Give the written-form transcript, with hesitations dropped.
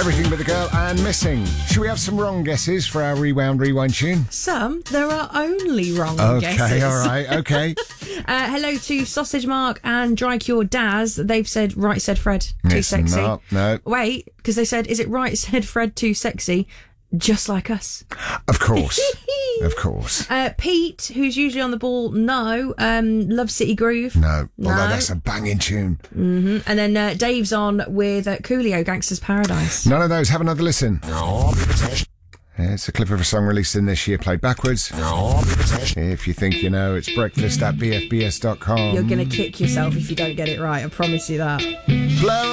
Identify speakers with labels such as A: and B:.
A: Everything But the Girl and Missing. Should we have some wrong guesses for our rewind tune?
B: Some. There are only wrong guesses.
A: Okay, all right, okay.
B: Hello to Sausage Mark and Dry Cure Daz. They've said, right, said Fred, too
A: Yes,
B: sexy.
A: No.
B: Wait, because they said, is it right, said Fred, too sexy? Just like us.
A: Of course. Of course.
B: Pete, who's usually on the ball, no. Love City Groove.
A: No. Although that's a banging tune.
B: Mm-hmm. And then Dave's on with Coolio, Gangster's Paradise.
A: None of those. Have another listen. It's a clip of a song released in this year, played backwards. If you think you know, it's breakfast at bfbs.com.
B: You're going to kick yourself if you don't get it right, I promise you that.
A: Blow